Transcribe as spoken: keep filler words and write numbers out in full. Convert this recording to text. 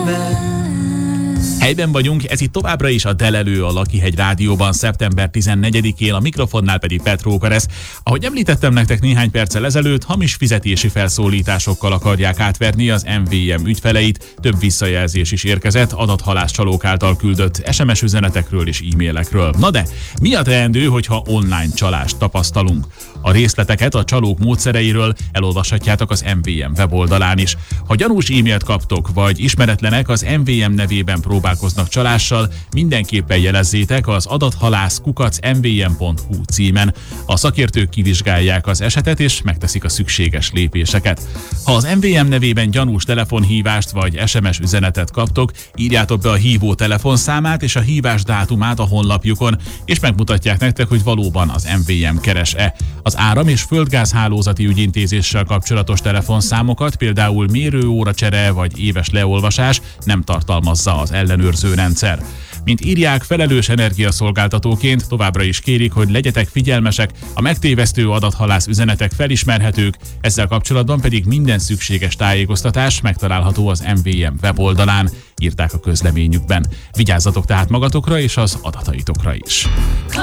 Helyben vagyunk, ez itt továbbra is a Delelő a Lakihegy Rádióban szeptember tizennegyedikén, a mikrofonnál pedig Petró Karesz. Ahogy említettem nektek néhány perccel ezelőtt, hamis fizetési felszólításokkal akarják átverni az em vé em ügyfeleit, több visszajelzés is érkezett adathalász csalók által küldött es em es üzenetekről és e-mailekről. Na de, mi a teendő, hogyha online csalást tapasztalunk? A részleteket a csalók módszereiről elolvashatjátok az em vé em weboldalán is. Ha gyanús e-mailt kaptok, vagy ismeretlenek az em vé em nevében próbálkoznak csalással, mindenképpen jelezzétek az adathalász kukac em vé em pont hu címen. A szakértők kivizsgálják az esetet és megteszik a szükséges lépéseket. Ha az em vé em nevében gyanús telefonhívást vagy es em es üzenetet kaptok, írjátok be a hívó telefonszámát és a hívás dátumát a honlapjukon, és megmutatják nektek, hogy valóban az em vé em keres-e. Az áram- és földgázhálózati ügyintézéssel kapcsolatos telefonszámokat, például mérőóracsere vagy éves leolvasás nem tartalmazza az ellenőrző rendszer. Mint írják, felelős energiaszolgáltatóként továbbra is kérik, hogy legyetek figyelmesek, a megtévesztő adathalász üzenetek felismerhetők, ezzel kapcsolatban pedig minden szükséges tájékoztatás megtalálható az em vé em weboldalán, írták a közleményükben. Vigyázzatok tehát magatokra és az adataitokra is.